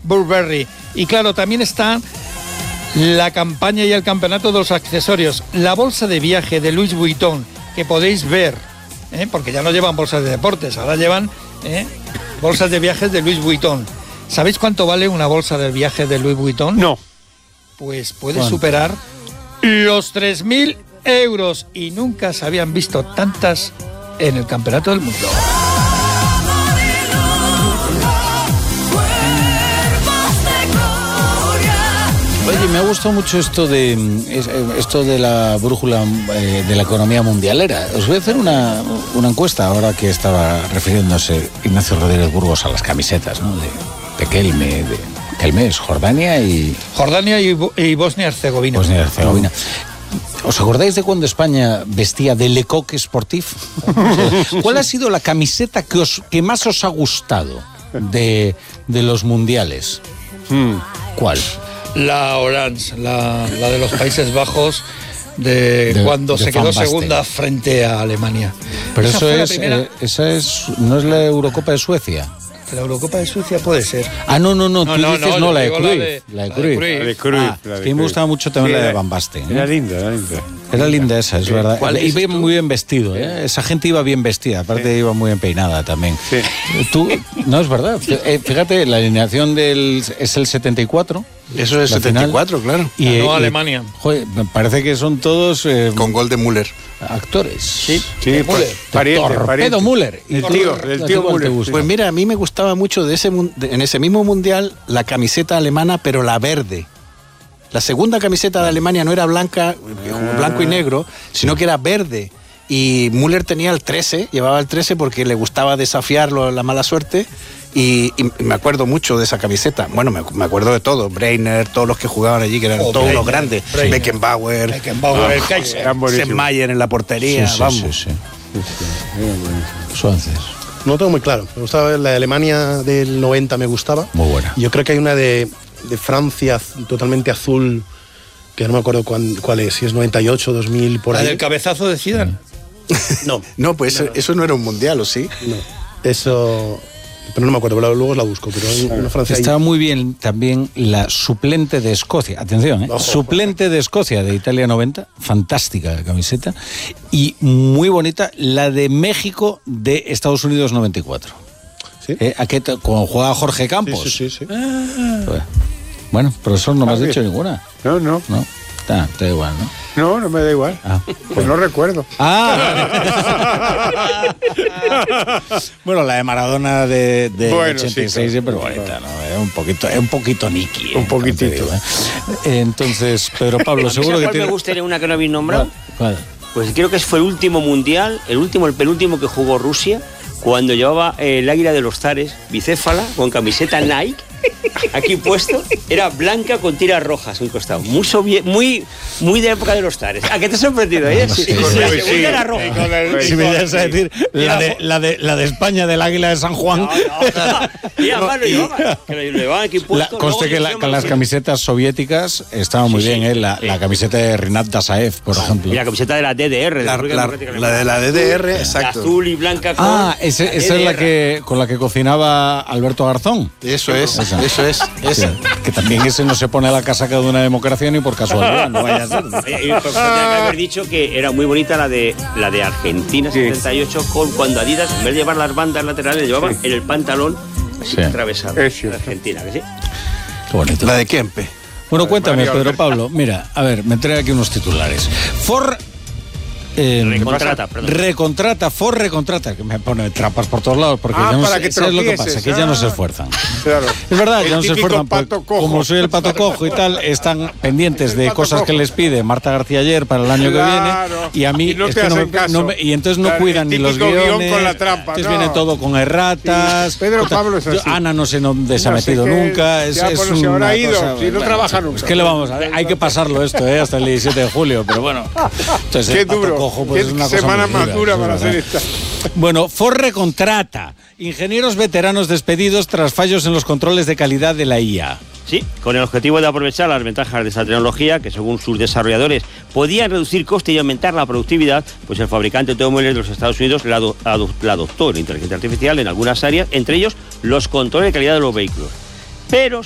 Burberry. Y claro, también está la campaña y el campeonato de los accesorios. La bolsa de viaje de Louis Vuitton, que podéis ver, porque ya no llevan bolsas de deportes, ahora llevan bolsas de viajes de Louis Vuitton. ¿Sabéis cuánto vale una bolsa de viaje de Louis Vuitton? No. Pues puede superar los 3.000 euros y nunca se habían visto tantas en el campeonato del mundo. Oye, me ha gustado mucho esto de la brújula de la economía mundialera. Os voy a hacer una encuesta ahora que estaba refiriéndose Ignacio Rodríguez Burgos a las camisetas, ¿no? de Kelmes, Jordania y Bosnia-Herzegovina. Bosnia-Herzegovina. ¿Os acordáis de cuando España vestía de Le Coq Sportif? ¿Cuál ha sido la camiseta que más os ha gustado de los mundiales? ¿Cuál? La Orange, la de los Países Bajos, cuando se quedó segunda frente a Alemania. Pero esa no es la Eurocopa de Suecia. La Eurocopa de Suecia puede ser. No, tú dices la de Cruyff. La de Cruyff. A mí me gustaba mucho también la de Van Basten. Era linda. Era linda esa, es verdad. Iba muy bien vestido, ¿eh? Esa gente iba bien vestida, aparte iba muy bien peinada también. Sí. No, es verdad. Fíjate, la alineación es el 74. Eso es el 74, claro. Y Alemania. Joder, me parece que son todos... con gol de Müller. Actores. Sí, pariente. Torpedo Müller. El tío Müller. Pues mira, a mí me gustaba mucho en ese mismo mundial la camiseta alemana, pero la verde. La segunda camiseta de Alemania no era blanco y negro, sino que era verde. Y Müller tenía llevaba el 13 porque le gustaba desafiar la mala suerte. Y me acuerdo mucho de esa camiseta. Bueno, me acuerdo de todo. Breiner, todos los que jugaban allí, que eran todos los grandes. Beckenbauer, el Kaiser. Sennmayer en la portería. Sí. Suárez. No lo tengo muy claro. Me gustaba la de Alemania del 90, me gustaba. Muy buena. Yo creo que hay una de Francia totalmente azul, que no me acuerdo cuál es, si es 98, 2000, por ahí. ¿La del cabezazo de Zidane? No, pues eso no era un mundial, ¿o sí? No, eso... Pero no me acuerdo, luego la busco. Pero una Francia estaba muy bien también la suplente de Escocia. Atención, suplente de Escocia de Italia 90. Fantástica la camiseta. Y muy bonita la de México de Estados Unidos 94. ¿Sí? Cuando jugaba Jorge Campos. Sí. Bueno, profesor, no me has dicho ninguna. No. Te da igual, ¿no? No me da igual. Pues no recuerdo. Bueno, la de Maradona de 86 sí, siempre bonita, ¿no? Es un poquito Nicky. Un poquitito. Entonces, Pedro Pablo, seguro que me gustaría una que no habéis nombrado. ¿Cuál? Pues creo que fue el último mundial, el penúltimo que jugó Rusia, cuando llevaba el águila de los zares, bicéfala, con camiseta Nike, aquí puesto, era blanca con tiras rojas un costado. Muy de la época de los zares. ¿A qué te ha sorprendido? La segunda era roja. Si me ibas a decir la de España, del águila de San Juan. No. Y además lo llevaban aquí puesto. Conste que las camisetas soviéticas estaban muy bien, la camiseta de Rinat Dasaev, por ejemplo. Y la camiseta de la DDR. La de la DDR, exacto. Azul y blanca con... Esa es con la que cocinaba Alberto Garzón. Eso es. Que también ese no se pone a la casaca de una democracia ni por casualidad, no vaya a ser. Tenía que haber dicho que era muy bonita la de Argentina 78, con cuando Adidas, en vez de llevar las bandas laterales, llevaban en el pantalón así atravesado. Es cierto. Argentina, ¿que sí? Qué bonito. La de Kempe. Bueno, cuéntame, Pedro Pablo. Mira, a ver, me trae aquí unos titulares. Ford recontrata, que me pone trampas por todos lados, porque ya no para sé, que ¿sabes lo que pasa? Que ya no se esfuerzan. Claro. Es verdad, ya no se esfuerzan. Pato cojo. Como soy el pato cojo y tal, están pendientes de cosas que les pide Marta García ayer para el año que viene, y a mí no es te que hacen caso. y entonces no cuidan ni los guiones. Con la trampa, entonces viene todo con erratas. Sí. Pedro Pablo es así. Ana no se ha metido nunca. Se habrá ido, si no trabaja nunca. Es que le vamos a ver, hay que pasarlo esto, hasta el 17 de julio, pero bueno. Entonces, qué el pato duro. cojo, pues, es una cosa semana muy más dura para hacer esta. Bueno, Ford recontrata. Ingenieros veteranos despedidos tras fallos en los controles de calidad de la IA. Sí, con el objetivo de aprovechar las ventajas de esta tecnología, que según sus desarrolladores podían reducir costes y aumentar la productividad, pues el fabricante de automóviles de los Estados Unidos la adoptó la inteligencia artificial en algunas áreas, entre ellos los controles de calidad de los vehículos. Pero